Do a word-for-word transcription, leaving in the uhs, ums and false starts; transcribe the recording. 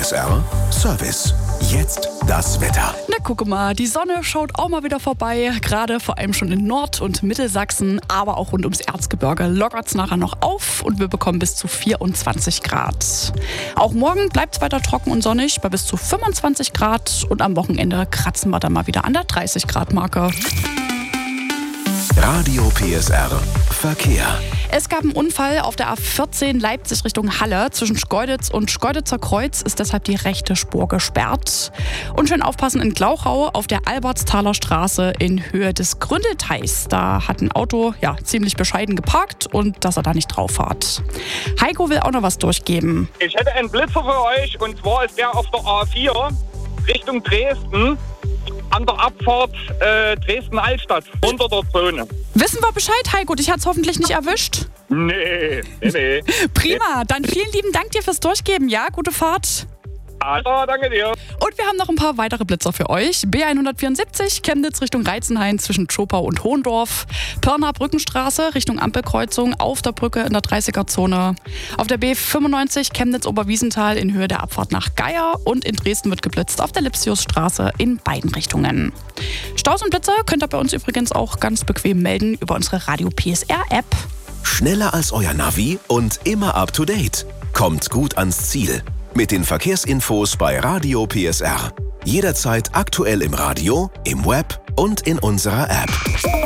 S R Service. Jetzt das Wetter. Na guck mal, die Sonne schaut auch mal wieder vorbei. Gerade vor allem schon in Nord- und Mittelsachsen, aber auch rund ums Erzgebirge lockert es nachher noch auf und wir bekommen bis zu vierundzwanzig Grad. Auch morgen bleibt es weiter trocken und sonnig bei bis zu fünfundzwanzig Grad und am Wochenende kratzen wir dann mal wieder an der dreißig Grad Marke. Radio P S R Verkehr. Es gab einen Unfall auf der A vierzehn Leipzig Richtung Halle. Zwischen Schkeuditz und Schkeuditzer Kreuz ist deshalb die rechte Spur gesperrt. Und schön aufpassen in Glauchau auf der Albertstaler Straße in Höhe des Gründelteichs. Da hat ein Auto ja ziemlich bescheiden geparkt und dass er da nicht drauf fährt. Heiko will auch noch was durchgeben. Ich hätte einen Blitzer für euch und zwar ist der auf der A vier Richtung Dresden. An der Abfahrt äh, Dresden-Altstadt, unter der Zone. Wissen wir Bescheid, Heiko? Dich hat's hoffentlich nicht erwischt? Nee, nee, nee. Prima, dann vielen lieben Dank dir fürs Durchgeben, ja? Gute Fahrt. Also, danke dir. Und wir haben noch ein paar weitere Blitzer für euch. B hundertvierundsiebzig, Chemnitz Richtung Reizenhain zwischen Schopau und Hohendorf. Pirna Brückenstraße Richtung Ampelkreuzung auf der Brücke in der dreißiger-Zone. Auf der B fünfundneunzig Chemnitz Oberwiesenthal in Höhe der Abfahrt nach Geier. Und in Dresden wird geblitzt auf der Lipsiusstraße in beiden Richtungen. Staus und Blitzer könnt ihr bei uns übrigens auch ganz bequem melden über unsere Radio P S R App. Schneller als euer Navi und immer up to date. Kommt gut ans Ziel. Mit den Verkehrsinfos bei Radio P S R. Jederzeit aktuell im Radio, im Web und in unserer App.